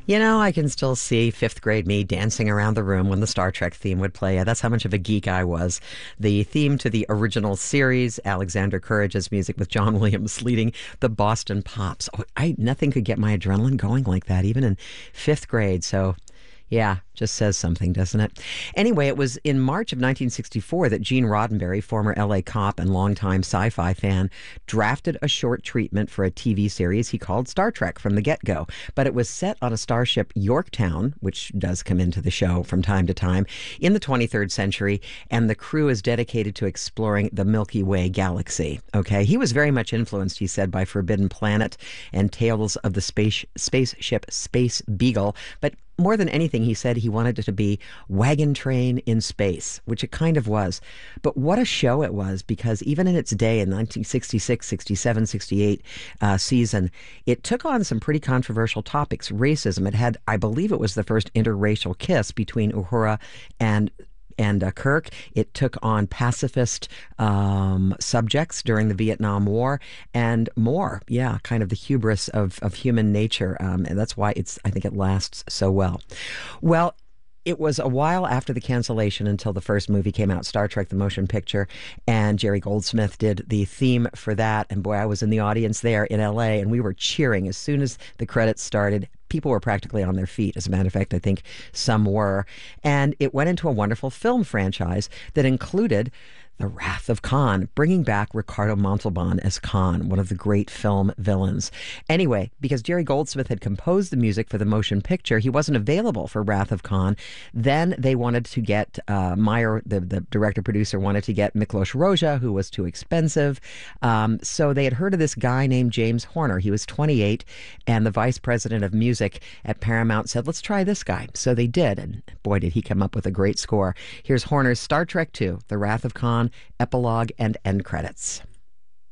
You know, I can still see fifth grade me dancing around the room when the Star Trek theme would play. That's how much of a geek I was. The theme to the original series, Alexander Courage's music with John Williams leading the Boston Pops. Oh, nothing could get my adrenaline going like that, even in fifth grade. So yeah, just says something, doesn't it? Anyway, it was in March of 1964 that Gene Roddenberry, former LA cop and longtime sci-fi fan, drafted a short treatment for a TV series he called Star Trek from the get-go. But it was set on a starship Yorktown, which does come into the show from time to time, in the 23rd century, and the crew is dedicated to exploring the Milky Way galaxy. Okay, he was very much influenced, he said, by Forbidden Planet and Tales of the Spaceship Space Beagle, but more than anything, he said he wanted it to be Wagon Train in space, which it kind of was. But what a show it was, because even in its day in 1966, 67, 68 season, it took on some pretty controversial topics. Racism. It had, I believe it was the first interracial kiss between Uhura and Kirk. It took on pacifist subjects during the Vietnam War and more. Yeah, kind of the hubris of human nature. And that's why I think it lasts so well. Well, it was a while after the cancellation until the first movie came out, Star Trek: The Motion Picture, and Jerry Goldsmith did the theme for that. And boy, I was in the audience there in LA, and we were cheering as soon as the credits started. People were practically on their feet. As a matter of fact, I think some were. And it went into a wonderful film franchise that included The Wrath of Khan, bringing back Ricardo Montalban as Khan, one of the great film villains. Anyway, because Jerry Goldsmith had composed the music for the motion picture, he wasn't available for Wrath of Khan. Then they wanted to get Meyer, the director-producer, wanted to get Miklos Rozsa, who was too expensive. So they had heard of this guy named James Horner. He was 28, and the vice president of music at Paramount said, let's try this guy. So they did, and boy, did he come up with a great score. Here's Horner's Star Trek II, The Wrath of Khan, epilogue and end credits.